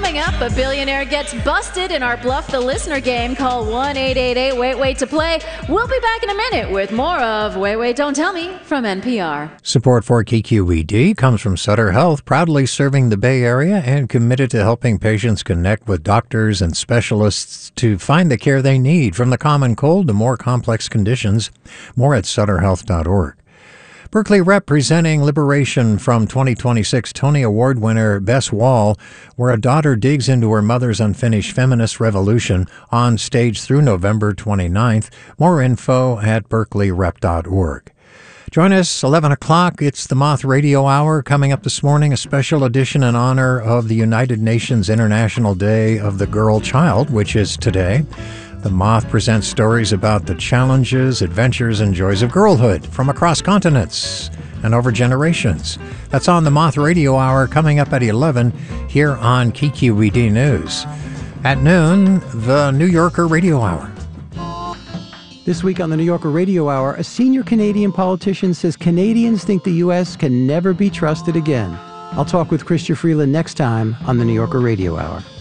Coming up, a billionaire gets busted in our Bluff the Listener game. Call 1-888-WAIT-WAIT to play. We'll be back in a minute with more of Wait, Wait, Don't Tell Me from NPR. Support for KQED comes from Sutter Health, proudly serving the Bay Area and committed to helping patients connect with doctors and specialists to find the care they need, from the common cold to more complex conditions. More at sutterhealth.org. Berkeley Rep presenting Liberation from 2026 Tony Award winner Bess Wall, where a daughter digs into her mother's unfinished feminist revolution, on stage through November 29th. More info at berkeleyrep.org. Join us 11 o'clock. It's the Moth Radio Hour. Coming up this morning, a special edition in honor of the United Nations International Day of the Girl Child, which is today. The Moth presents stories about the challenges, adventures, and joys of girlhood from across continents and over generations. That's on the Moth Radio Hour, coming up at 11 here on KQED News. At noon, the New Yorker Radio Hour. This week on the New Yorker Radio Hour, a senior Canadian politician says Canadians think the U.S. can never be trusted again. I'll talk with Chrystia Freeland next time on the New Yorker Radio Hour.